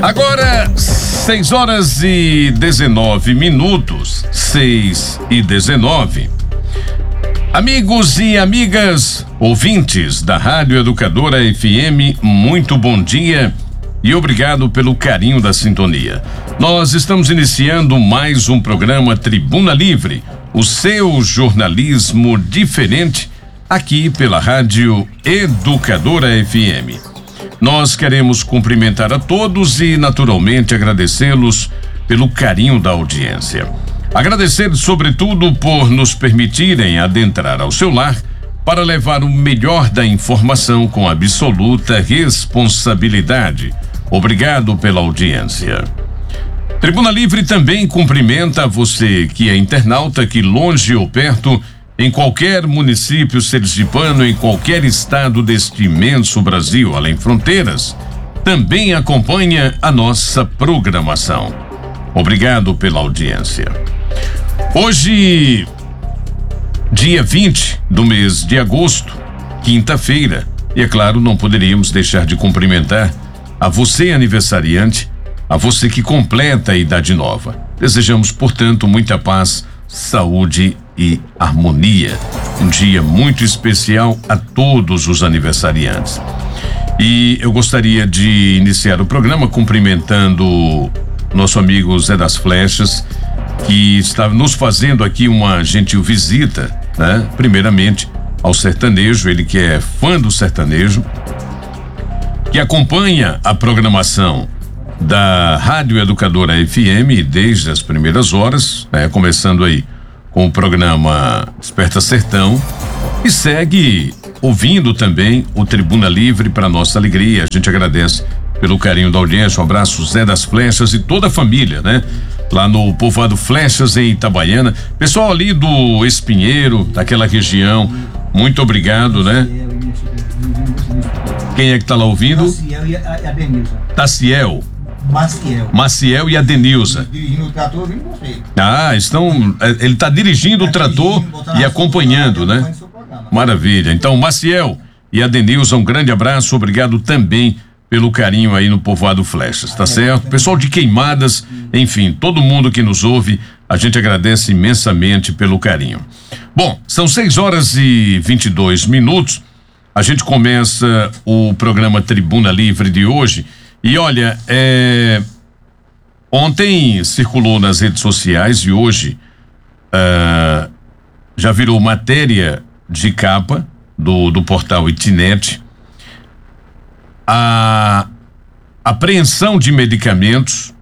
Agora, 6h19, 6h19. Amigos e amigas, ouvintes da Rádio Educadora FM, muito bom dia e obrigado pelo carinho da sintonia. Nós estamos iniciando mais um programa Tribuna Livre, o seu jornalismo diferente, aqui pela Rádio Educadora FM. Nós queremos cumprimentar a todos e, naturalmente, agradecê-los pelo carinho da audiência. Agradecer, sobretudo, por nos permitirem adentrar ao seu lar para levar o melhor da informação com absoluta responsabilidade. Obrigado pela audiência. Tribuna Livre também cumprimenta você que é internauta, que longe ou perto, em qualquer município sergipano, em qualquer estado deste imenso Brasil, além fronteiras, também acompanha a nossa programação. Obrigado pela audiência. Hoje, dia 20 do mês de agosto, quinta-feira, e é claro, não poderíamos deixar de cumprimentar a você aniversariante, a você que completa a idade nova. Desejamos, portanto, muita paz, saúde e harmonia. Um dia muito especial a todos os aniversariantes. E eu gostaria de iniciar o programa cumprimentando nosso amigo Zé das Flechas, que está nos fazendo aqui uma gentil visita, né? Primeiramente ao sertanejo, ele que é fã do sertanejo, que acompanha a programação da Rádio Educadora FM desde as primeiras horas, né? Começando aí com o programa Desperta Sertão e segue ouvindo também o Tribuna Livre para nossa alegria. A gente agradece pelo carinho da audiência. Um abraço, Zé das Flechas e toda a família, né? Lá no povoado Flechas, em Itabaiana. Pessoal ali do Espinheiro, daquela região, muito obrigado, né? Quem é que tá lá ouvindo? Maciel e a Denilza. Taciel. Maciel e a Denilza. Dirigindo o trator, vindo você. Ele está dirigindo o trator e acompanhando, né? Maravilha. Então, Maciel e a Denilza, um grande abraço, obrigado também pelo carinho aí no povoado Flechas, tá certo? Pessoal de Queimadas, enfim, todo mundo que nos ouve, a gente agradece imensamente pelo carinho. Bom, são 6h22. A gente começa o programa Tribuna Livre de hoje. E olha, ontem circulou nas redes sociais e hoje já virou matéria de capa do portal Itinet a apreensão de medicamentos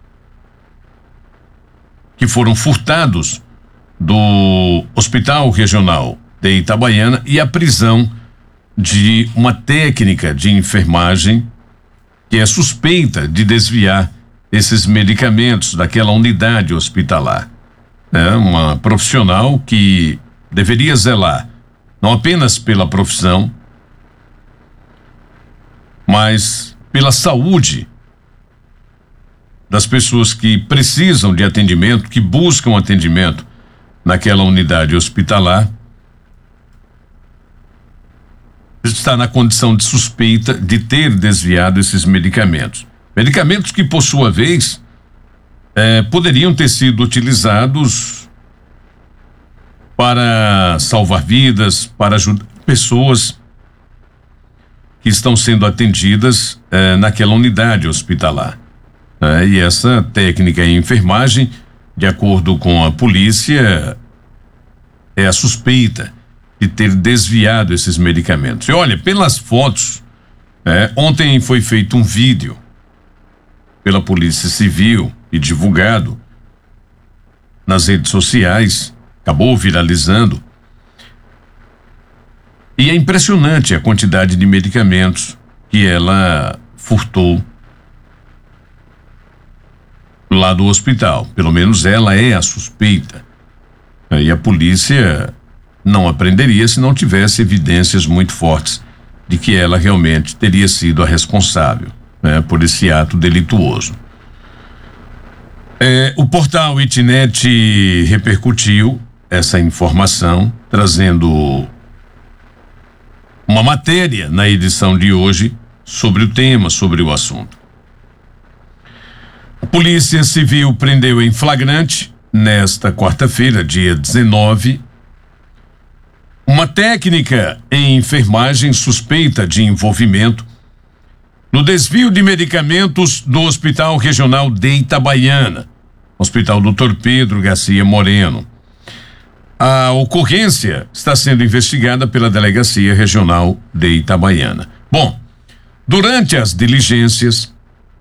que foram furtados do Hospital Regional de Itabaiana e a prisão de uma técnica de enfermagem que é suspeita de desviar esses medicamentos daquela unidade hospitalar. É uma profissional que deveria zelar não apenas pela profissão, mas pela saúde das pessoas que precisam de atendimento, que buscam atendimento naquela unidade hospitalar. Está na condição de suspeita de ter desviado esses medicamentos. Medicamentos que, por sua vez, poderiam ter sido utilizados para salvar vidas, para ajudar pessoas que estão sendo atendidas naquela unidade hospitalar. E essa técnica em enfermagem, de acordo com a polícia, é a suspeita de ter desviado esses medicamentos. E olha, pelas fotos, ontem foi feito um vídeo pela Polícia Civil e divulgado nas redes sociais, acabou viralizando. E é impressionante a quantidade de medicamentos que ela furtou lá do hospital. Pelo menos ela é a suspeita. E a polícia não apreenderia se não tivesse evidências muito fortes de que ela realmente teria sido a responsável, por esse ato delituoso. O portal Itinet repercutiu essa informação, trazendo uma matéria na edição de hoje sobre o tema, sobre o assunto. Polícia Civil prendeu em flagrante, nesta quarta-feira, dia 19, uma técnica em enfermagem suspeita de envolvimento no desvio de medicamentos do Hospital Regional de Itabaiana, Hospital Dr. Pedro Garcia Moreno. A ocorrência está sendo investigada pela Delegacia Regional de Itabaiana. Bom, durante as diligências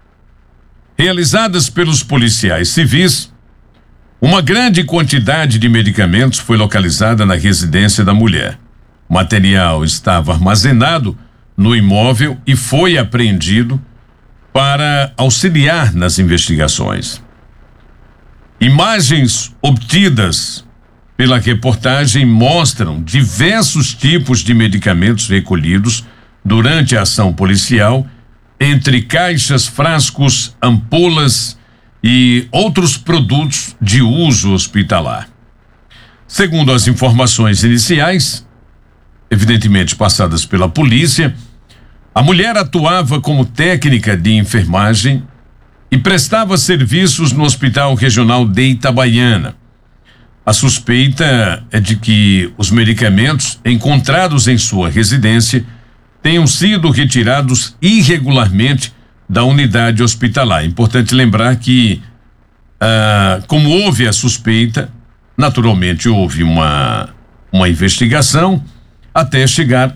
realizadas pelos policiais civis, uma grande quantidade de medicamentos foi localizada na residência da mulher. O material estava armazenado no imóvel e foi apreendido para auxiliar nas investigações. Imagens obtidas pela reportagem mostram diversos tipos de medicamentos recolhidos durante a ação policial, entre caixas, frascos, ampolas e outros produtos de uso hospitalar. Segundo as informações iniciais, evidentemente passadas pela polícia, a mulher atuava como técnica de enfermagem e prestava serviços no Hospital Regional de Itabaiana. A suspeita é de que os medicamentos encontrados em sua residência tenham sido retirados irregularmente da unidade hospitalar. É importante lembrar que, como houve a suspeita, naturalmente houve uma investigação até chegar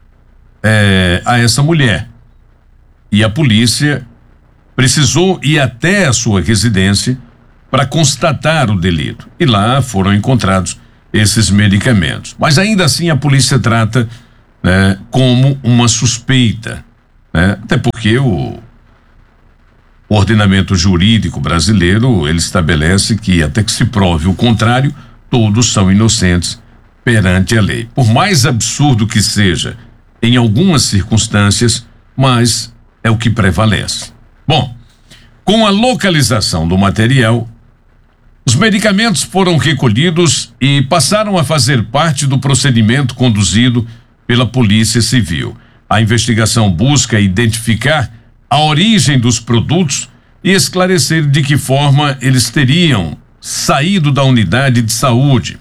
a essa mulher. E a polícia precisou ir até a sua residência para constatar o delito. E lá foram encontrados esses medicamentos. Mas ainda assim a polícia trata, né, como uma suspeita, né? Até porque o ordenamento jurídico brasileiro, ele estabelece que até que se prove o contrário, todos são inocentes perante a lei. Por mais absurdo que seja em algumas circunstâncias, mas é o que prevalece. Bom, com a localização do material, os medicamentos foram recolhidos e passaram a fazer parte do procedimento conduzido pela Polícia Civil. A investigação busca identificar a origem dos produtos e esclarecer de que forma eles teriam saído da unidade de saúde.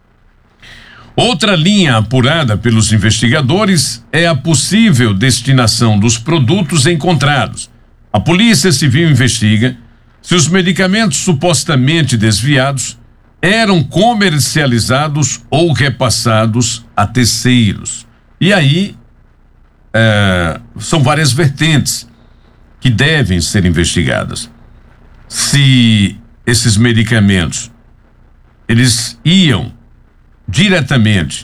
Outra linha apurada pelos investigadores é a possível destinação dos produtos encontrados. A Polícia Civil investiga se os medicamentos supostamente desviados eram comercializados ou repassados a terceiros. E aí, são várias vertentes que devem ser investigadas. Se esses medicamentos, eles iam diretamente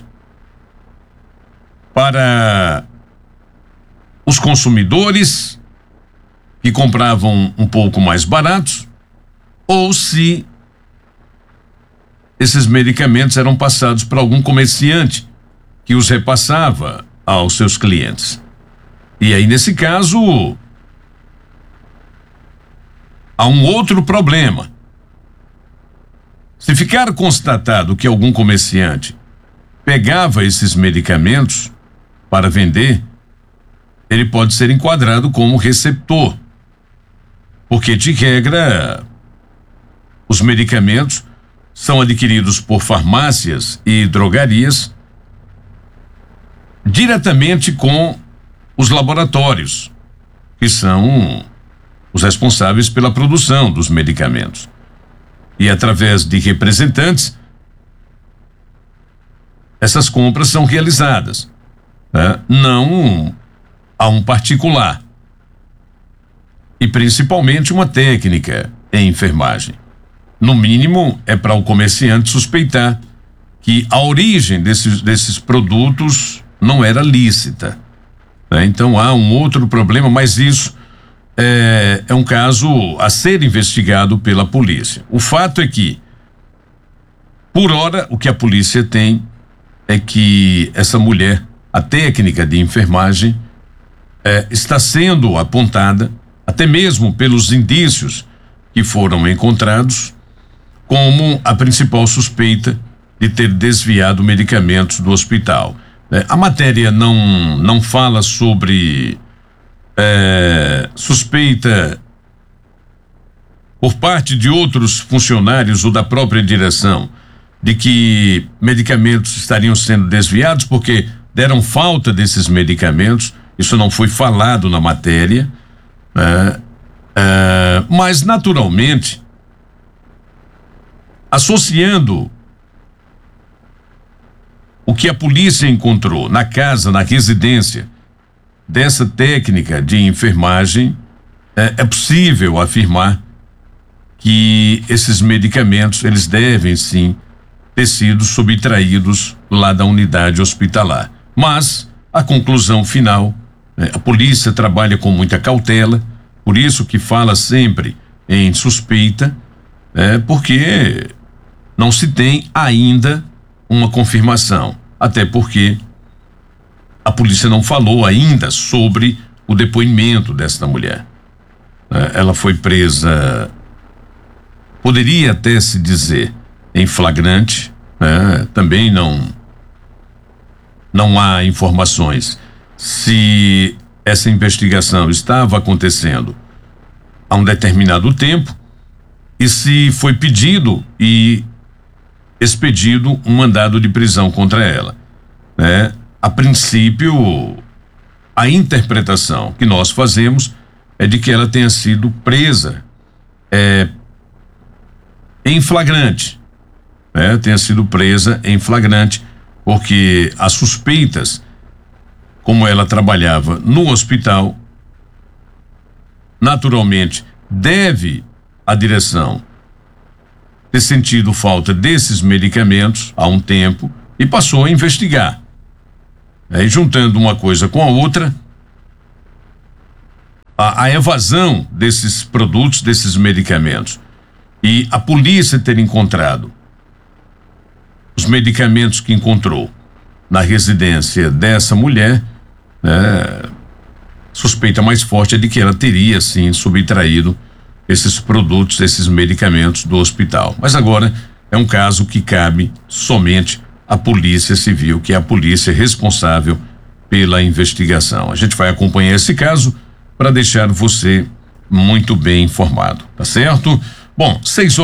para os consumidores que compravam um pouco mais baratos, ou se esses medicamentos eram passados para algum comerciante que os repassava aos seus clientes. E aí, nesse caso, há um outro problema. Se ficar constatado que algum comerciante pegava esses medicamentos para vender, ele pode ser enquadrado como receptor, porque, de regra, os medicamentos são adquiridos por farmácias e drogarias diretamente com os laboratórios, que são os responsáveis pela produção dos medicamentos. E através de representantes, essas compras são realizadas, né? Não a um particular. E principalmente uma técnica em enfermagem. No mínimo, é para o comerciante suspeitar que a origem desses produtos não era lícita, né? Então há um outro problema, mas isso é um caso a ser investigado pela polícia. O fato é que, por hora, o que a polícia tem é que essa mulher, a técnica de enfermagem, está sendo apontada, até mesmo pelos indícios que foram encontrados, como a principal suspeita de ter desviado medicamentos do hospital. A matéria não fala sobre suspeita por parte de outros funcionários ou da própria direção de que medicamentos estariam sendo desviados porque deram falta desses medicamentos. Isso não foi falado na matéria, mas naturalmente, associando o que a polícia encontrou na casa, na residência dessa técnica de enfermagem, é possível afirmar que esses medicamentos, eles devem sim ter sido subtraídos lá da unidade hospitalar. Mas a conclusão final, a polícia trabalha com muita cautela, por isso que fala sempre em suspeita, porque não se tem ainda uma confirmação, até porque a polícia não falou ainda sobre o depoimento desta mulher. Ela foi presa, poderia até se dizer, em flagrante, também não há informações se essa investigação estava acontecendo há um determinado tempo e se foi pedido e expedido um mandado de prisão contra ela. A princípio, a interpretação que nós fazemos é de que ela tenha sido presa em flagrante, tenha sido presa em flagrante, porque as suspeitas, como ela trabalhava no hospital, naturalmente deve a direção ter sentido falta desses medicamentos há um tempo e passou a investigar. E juntando uma coisa com a outra, a evasão desses produtos, desses medicamentos, e a polícia ter encontrado os medicamentos que encontrou na residência dessa mulher, suspeita mais forte é de que ela teria sim subtraído esses produtos, esses medicamentos do hospital. Mas agora é um caso que cabe somente à Polícia Civil, que é a polícia responsável pela investigação. A gente vai acompanhar esse caso para deixar você muito bem informado, tá certo? Bom,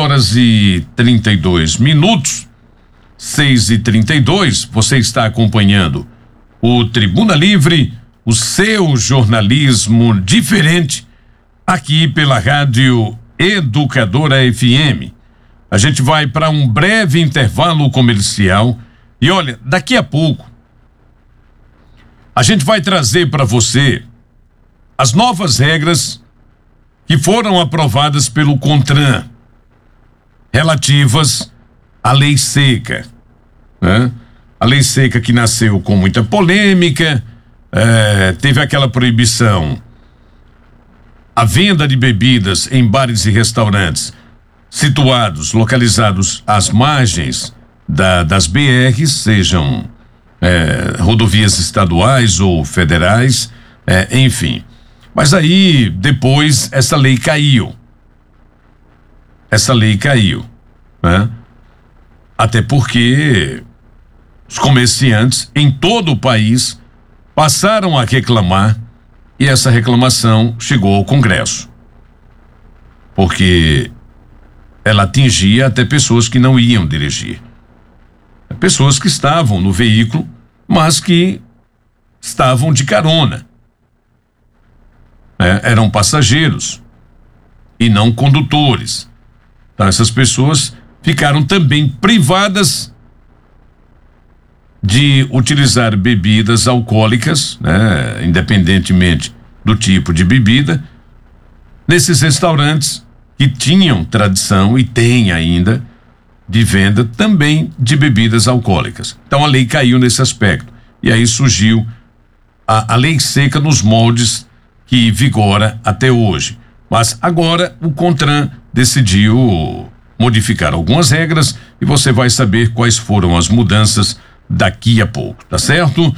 6h32, 6h32, você está acompanhando o Tribuna Livre, o seu jornalismo diferente, aqui pela Rádio Educadora FM. A gente vai para um breve intervalo comercial e olha, daqui a pouco a gente vai trazer para você as novas regras que foram aprovadas pelo CONTRAN relativas à lei seca, A lei seca que nasceu com muita polêmica, teve aquela proibição a venda de bebidas em bares e restaurantes localizados às margens das BRs, sejam rodovias estaduais ou federais, enfim. Mas aí, depois, essa lei caiu. Até porque os comerciantes em todo o país passaram a reclamar e essa reclamação chegou ao Congresso. Porque ela atingia até pessoas que não iam dirigir. Pessoas que estavam no veículo, mas que estavam de carona. Eram passageiros e não condutores. Então essas pessoas ficaram também privadas de utilizar bebidas alcoólicas, independentemente do tipo de bebida, nesses restaurantes que tinham tradição e têm ainda de venda também de bebidas alcoólicas. Então a lei caiu nesse aspecto e aí surgiu a lei seca nos moldes que vigora até hoje. Mas agora o CONTRAN decidiu modificar algumas regras e você vai saber quais foram as mudanças daqui a pouco, tá certo?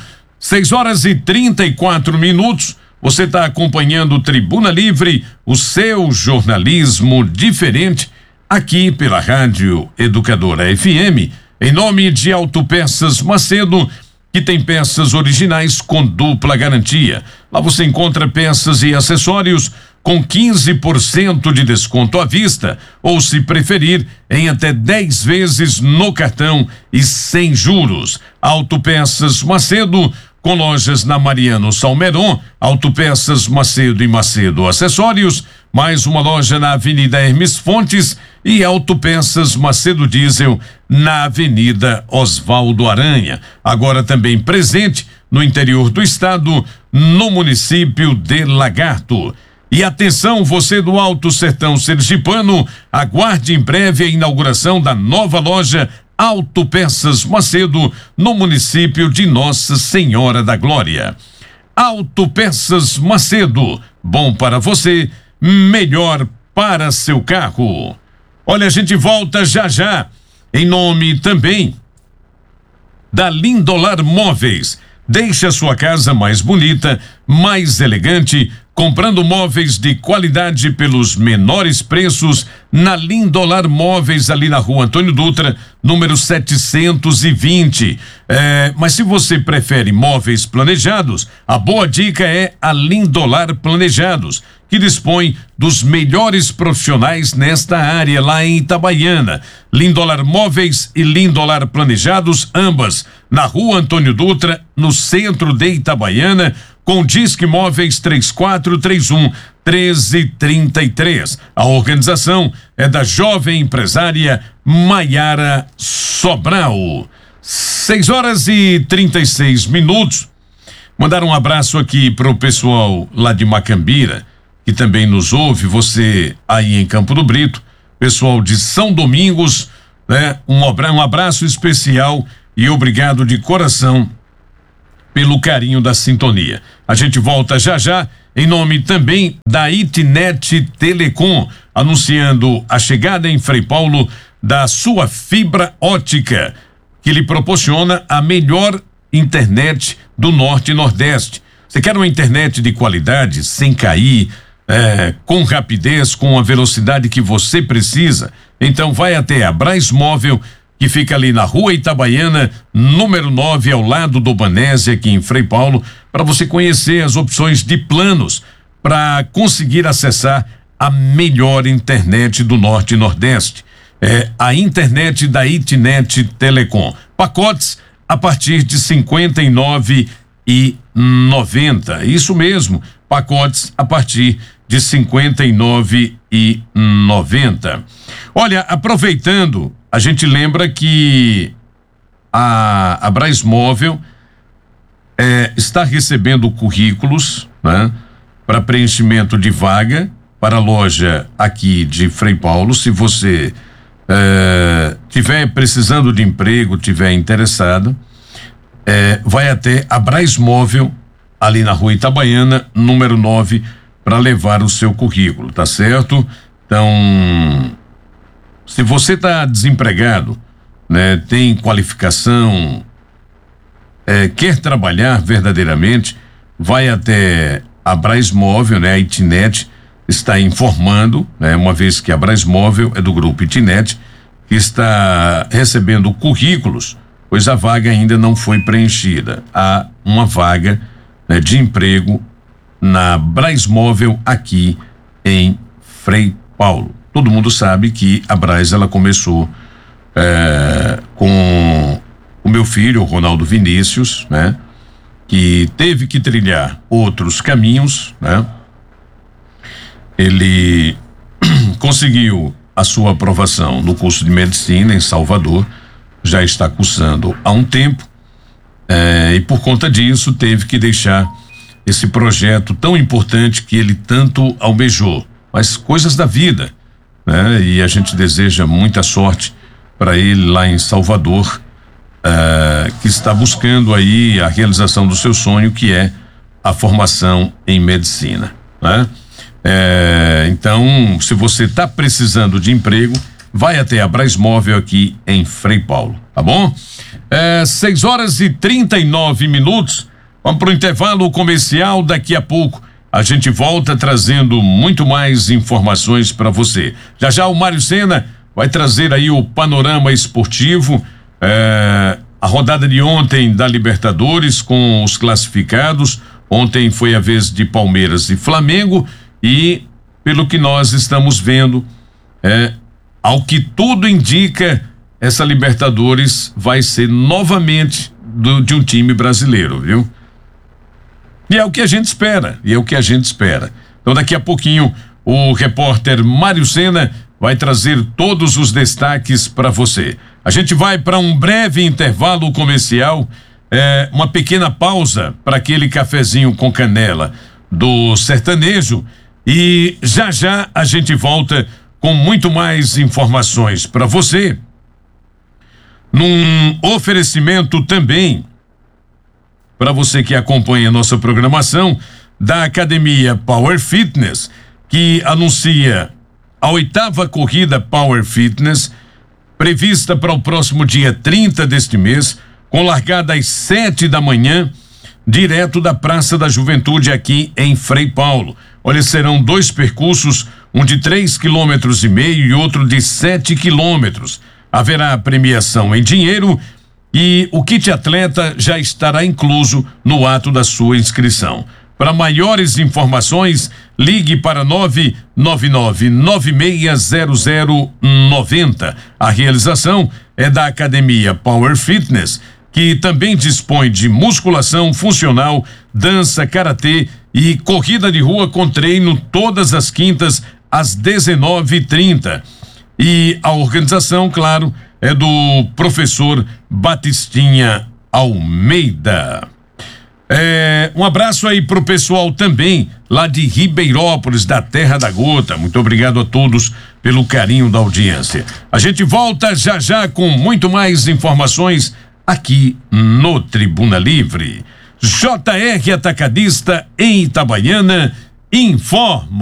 6h34, você está acompanhando o Tribuna Livre, o seu jornalismo diferente, aqui pela Rádio Educadora FM, em nome de Autopeças Macedo, que tem peças originais com dupla garantia. Lá você encontra peças e acessórios com 15% de desconto à vista, ou se preferir, em até 10 vezes no cartão e sem juros. Autopeças Macedo, com lojas na Mariano Salmeron, Autopeças Macedo e Macedo Acessórios, mais uma loja na Avenida Hermes Fontes e Autopeças Macedo Diesel na Avenida Osvaldo Aranha. Agora também presente no interior do estado, no município de Lagarto. E atenção, você do Alto Sertão Sergipano, aguarde em breve a inauguração da nova loja Autopeças Macedo, no município de Nossa Senhora da Glória. Autopeças Macedo, bom para você, melhor para seu carro. Olha, a gente volta já já, em nome também da Lindolar Móveis. Deixe a sua casa mais bonita, mais elegante, comprando móveis de qualidade pelos menores preços na Lindolar Móveis, ali na Rua Antônio Dutra, número 720. Mas se você prefere móveis planejados, a boa dica é a Lindolar Planejados, que dispõe dos melhores profissionais nesta área lá em Itabaiana. Lindolar Móveis e Lindolar Planejados, ambas na Rua Antônio Dutra, no centro de Itabaiana, com Disque Móveis 3431-1333. A organização é da jovem empresária Maiara Sobral. 6h36. Mandar um abraço aqui para o pessoal lá de Macambira, que também nos ouve, você aí em Campo do Brito, pessoal de São Domingos, né? Um abraço especial e obrigado de coração pelo carinho da sintonia. A gente volta já já, em nome também da Itnet Telecom, anunciando a chegada em Frei Paulo da sua fibra ótica, que lhe proporciona a melhor internet do Norte e Nordeste. Você quer uma internet de qualidade, sem cair, com rapidez, com a velocidade que você precisa? Então vai até a Braz Móvel, que fica ali na Rua Itabaiana, número 9, ao lado do Banese, aqui em Frei Paulo, para você conhecer as opções de planos para conseguir acessar a melhor internet do Norte e Nordeste. É a internet da Itnet Telecom. Pacotes a partir de R$ 59,90. Isso mesmo, pacotes a partir de R$ 59,90. Olha, aproveitando, a gente lembra que a Braz Móvel está recebendo currículos, né, para preenchimento de vaga para a loja aqui de Frei Paulo. Se você tiver precisando de emprego, tiver interessado, vai até a Braz Móvel, ali na Rua Itabaiana, número 9, para levar o seu currículo, tá certo? Então, se você está desempregado, né, tem qualificação, quer trabalhar verdadeiramente, vai até a Braz Móvel, né? A Itnet está informando, né? Uma vez que a Braz Móvel é do grupo Itnet, que está recebendo currículos, pois a vaga ainda não foi preenchida. Há uma vaga, né, de emprego na Braz Móvel aqui em Frei Paulo. Todo mundo sabe que a Braz, ela começou com o meu filho, o Ronaldo Vinícius, né? Que teve que trilhar outros caminhos, né? Ele conseguiu a sua aprovação no curso de medicina em Salvador, já está cursando há um tempo, e por conta disso teve que deixar esse projeto tão importante que ele tanto almejou, mas coisas da vida, né? E a gente deseja muita sorte para ele lá em Salvador, que está buscando aí a realização do seu sonho, que é a formação em medicina, né? Então, se você está precisando de emprego, vai até a Braz Móvel aqui em Frei Paulo, tá bom? 6h39. Vamos para o intervalo comercial. Daqui a pouco a gente volta trazendo muito mais informações para você. Já já o Mário Sena vai trazer aí o panorama esportivo, a rodada de ontem da Libertadores com os classificados. Ontem foi a vez de Palmeiras e Flamengo, e pelo que nós estamos vendo, ao que tudo indica, essa Libertadores vai ser novamente de um time brasileiro, viu? E é o que a gente espera, Então daqui a pouquinho o repórter Mário Sena vai trazer todos os destaques para você. A gente vai para um breve intervalo comercial, uma pequena pausa para aquele cafezinho com canela do sertanejo e já já a gente volta com muito mais informações para você. Num oferecimento também para você que acompanha nossa programação da Academia Power Fitness, que anuncia a 8ª corrida Power Fitness, prevista para o próximo dia 30 deste mês, com largada às 7 da manhã, direto da Praça da Juventude aqui em Frei Paulo. Olha, serão 2 percursos, um de 3,5 km e outro de 7 km. Haverá premiação em dinheiro e o kit atleta já estará incluso no ato da sua inscrição. Para maiores informações, ligue para 999-960090. A realização é da Academia Power Fitness, que também dispõe de musculação funcional, dança, karatê e corrida de rua com treino todas as quintas às 19h30. E a organização, claro, é do professor Batistinha Almeida. Um abraço aí pro pessoal também lá de Ribeirópolis, da Terra da Gota. Muito obrigado a todos pelo carinho da audiência. A gente volta já já com muito mais informações aqui no Tribuna Livre. JR Atacadista em Itabaiana informa.